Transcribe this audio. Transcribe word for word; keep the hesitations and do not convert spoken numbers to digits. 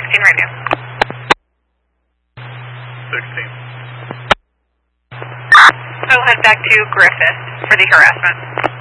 sixteen radio. sixteen. I will head back to Griffith for the harassment.